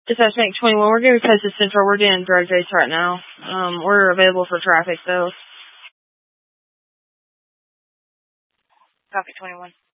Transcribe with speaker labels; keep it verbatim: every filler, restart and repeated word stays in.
Speaker 1: Dispatch Bank twenty-one, we're getting close to Central. We're doing drug race right now. Um, we're available for traffic, though.
Speaker 2: Copy twenty-one.